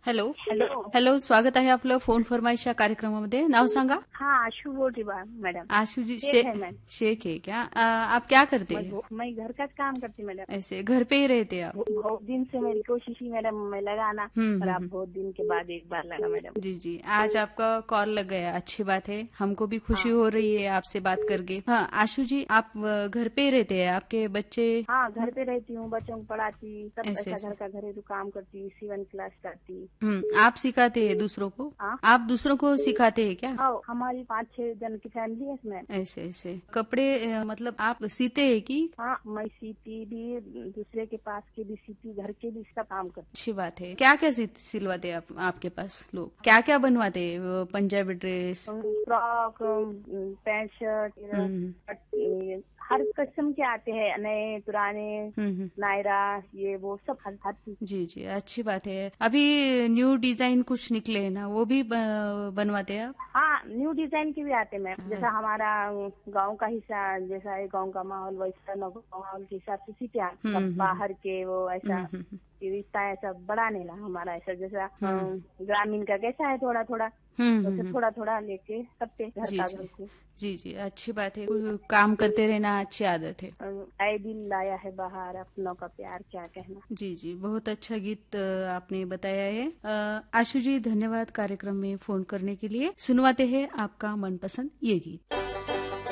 Hello hello. Hello, स्वागत आहे आपलं फोन फरमाईश या कार्यक्रमामध्ये. नाव सांगा. हाँ, आशु बोल रही मैडम. आशु जी शेख है मैम. शेख है क्या? आप क्या करते हैं? मैं घर का काम करती मैडम. ऐसे घर पे ही रहते हैं आप? बहुत दिन से मेरी कोशिश ही मैडम मैं लगाना, पर आप बहुत दिन के बाद एक बार लगा मैडम. जी जी, आज आपका कॉल लग गया, अच्छी बात है. हमको भी खुशी हो रही है आपसे बात करके. हाँ आशु जी, आप घर पे ही रहते हैं? आपके बच्चे? हाँ, घर पे रहती हूँ, बच्चों को पढ़ाती, सब ऐसे ऐसा घर का घरेलू काम करती, 7 क्लास करती. आप सिखाते हैं दूसरों को? आप दूसरों को सिखाते हैं क्या? हाँ, हमारी 5-6 जन की फैमिली है इसमें. ऐसे ऐसे कपड़े मतलब आप सीते हैं कि? हाँ, मैं सीती भी, दूसरे के पास के भी सीती, घर के भी सब काम करती. अच्छी बात है. क्या क्या सिलवाते हैं आपके पास लोग? क्या क्या बनवाते हैं? Punjabi dress, frock, pant shirt, हर किस्म के आते हैं, नए पुराने, नायरा, ये वो सब हर चीज. जी जी, अच्छी बात है. अभी न्यू डिजाइन कुछ निकले हैं ना, वो भी बनवाते हैं आप? हाँ, न्यू डिजाइन के भी आते हैं मैम. जैसा हमारा गांव का हिस्सा, जैसा है गांव का माहौल, वैसा माहौल के हिसाब से सीते हैं. बाहर के वो ऐसा रिश्ता ऐसा बड़ा नहीं रहा हमारा, ऐसा जैसा ग्रामीण का कैसा है थोड़ा थोड़ा, थोड़ा थोड़ा लेके सबके घर का घर को. जी जी, अच्छी बात है. काम करते रहना अच्छी आदत है. आए दिल लाया है बाहर, अपनों का प्यार क्या कहना. जी जी, बहुत अच्छा गीत आपने बताया है. आशु जी, धन्यवाद कार्यक्रम में फोन करने के लिए. सुनवाते हैं आपका मनपसंद ये गीत.